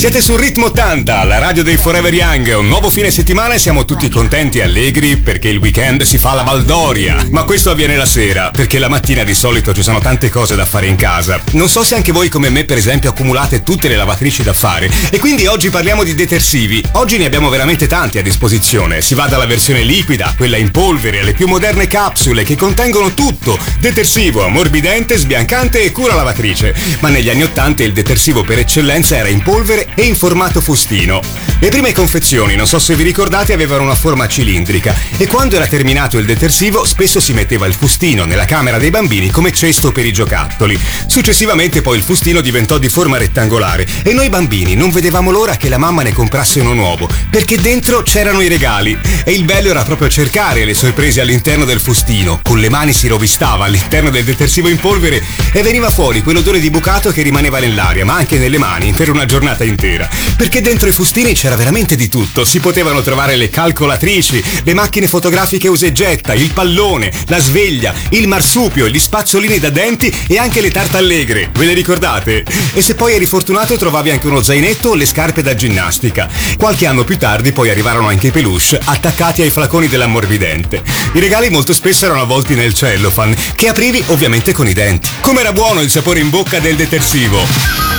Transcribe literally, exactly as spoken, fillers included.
Siete su Ritmo ottanta, la radio dei Forever Young. Un nuovo fine settimana e siamo tutti contenti e allegri perché il weekend si fa la baldoria. Ma questo avviene la sera, perché la mattina di solito ci sono tante cose da fare in casa. Non so se anche voi come me, per esempio, accumulate tutte le lavatrici da fare. E quindi oggi parliamo di detersivi. Oggi ne abbiamo veramente tanti a disposizione. Si va dalla versione liquida, quella in polvere, alle più moderne capsule che contengono tutto: detersivo, ammorbidente, sbiancante e cura lavatrice. Ma negli anni ottanta il detersivo per eccellenza era in polvere e in formato fustino. Le prime confezioni, non so se vi ricordate, avevano una forma cilindrica e quando era terminato il detersivo spesso si metteva il fustino nella camera dei bambini come cesto per i giocattoli. Successivamente poi il fustino diventò di forma rettangolare e noi bambini non vedevamo l'ora che la mamma ne comprasse uno nuovo, perché dentro c'erano i regali e il bello era proprio cercare le sorprese all'interno del fustino. Con le mani si rovistava all'interno del detersivo in polvere e veniva fuori quell'odore di bucato che rimaneva nell'aria, ma anche nelle mani per una giornata intera, perché dentro i fustini c'era veramente di tutto. Si potevano trovare le calcolatrici, le macchine fotografiche usa e getta, il pallone, la sveglia, il marsupio, gli spazzolini da denti e anche le tartallegre. Ve le ricordate? E se poi eri fortunato trovavi anche uno zainetto o le scarpe da ginnastica. Qualche anno più tardi poi arrivarono anche i peluche attaccati ai flaconi dell'ammorbidente. I regali molto spesso erano avvolti nel cellophane che aprivi ovviamente con i denti. Com'era buono il sapore in bocca del detersivo!